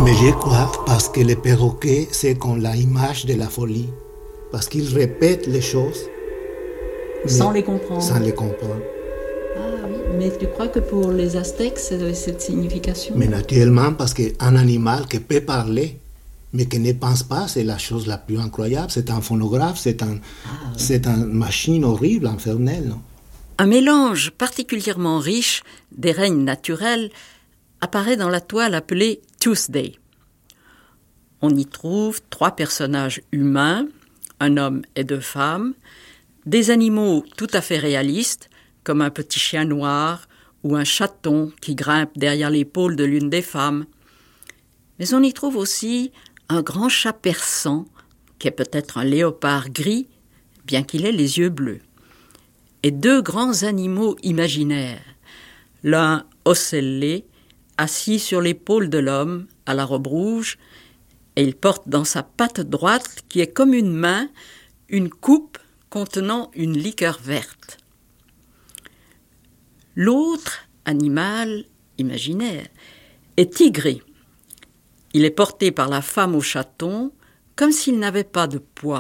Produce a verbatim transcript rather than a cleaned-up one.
Mais je crois parce que le perroquet, c'est comme l'image de la folie. Parce qu'il répète les choses. Sans les comprendre. Sans les comprendre. Ah oui, mais tu crois que pour les Aztèques, c'est cette signification? Mais naturellement, parce qu'un animal qui peut parler, mais qui ne pense pas, c'est la chose la plus incroyable. C'est un phonographe, c'est, un, ah, oui. c'est une machine horrible, infernale. Non? Un mélange particulièrement riche des règnes naturels apparaît dans la toile appelée Tuesday. On y trouve trois personnages humains, un homme et deux femmes, des animaux tout à fait réalistes, comme un petit chien noir ou un chaton qui grimpe derrière l'épaule de l'une des femmes. Mais on y trouve aussi un grand chat persan, qui est peut-être un léopard gris, bien qu'il ait les yeux bleus, et deux grands animaux imaginaires, l'un ocellé, assis sur l'épaule de l'homme, à la robe rouge, et il porte dans sa patte droite, qui est comme une main, une coupe contenant une liqueur verte. L'autre animal imaginaire est tigré. Il est porté par la femme au chaton, comme s'il n'avait pas de poids.